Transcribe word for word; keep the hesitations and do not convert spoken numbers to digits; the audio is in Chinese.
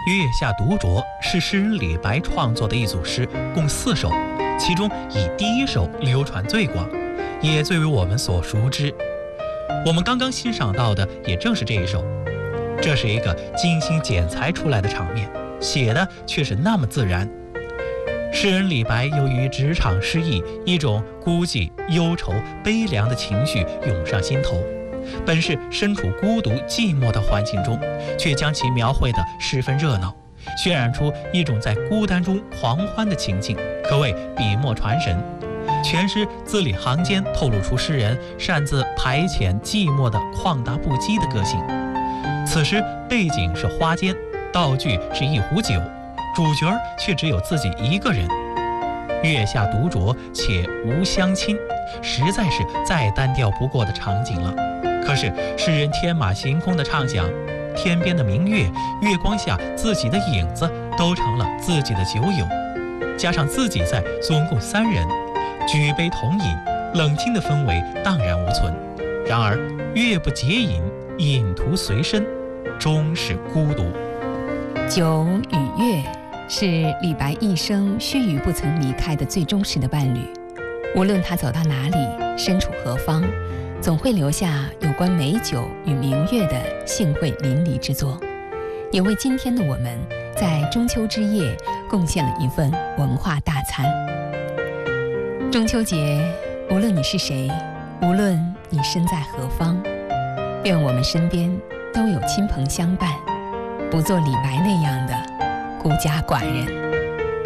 月下独酌是诗人李白创作的一组诗，共四首，其中以第一首流传最广，也最为我们所熟知。我们刚刚欣赏到的也正是这一首。这是一个精心剪裁出来的场面，写的却是那么自然。诗人李白由于职场失意，一种孤寂、忧愁、悲凉的情绪涌上心头，本是身处孤独寂寞的环境中，却将其描绘得十分热闹，渲染出一种在孤单中狂欢的情境，可谓笔墨传神。全诗字里行间透露出诗人擅自排遣寂寞的旷达不羁的个性。此时背景是花间，道具是一壶酒，主角却只有自己一个人。月下独酌且无相亲，实在是再单调不过的场景了。可是诗人天马行空的畅想，天边的明月，月光下自己的影子都成了自己的酒友，加上自己在，总共三人，举杯同饮，冷清的氛围荡然无存。然而月不解饮，饮徒随身，终是孤独。 酒与月是李白一生须臾不曾离开的最忠实的伴侣，无论他走到哪里，身处何方，总会留下有关美酒与明月的兴味淋漓之作，也为今天的我们在中秋之夜贡献了一份文化大餐。中秋节，无论你是谁，无论你身在何方，愿我们身边都有亲朋相伴，不做李白那样的孤家寡人。